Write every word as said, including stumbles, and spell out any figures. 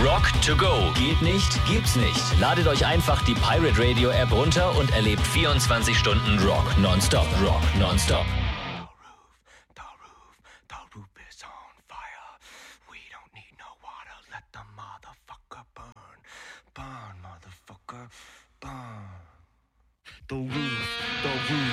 Rock to go. Geht nicht? Gibt's nicht. Ladet euch einfach die Pirate Radio App runter und erlebt vierundzwanzig Stunden Rock nonstop. Rock nonstop. The roof, the roof is on fire. We don't need no water. Let the motherfucker burn. Burn, motherfucker, burn. The roof.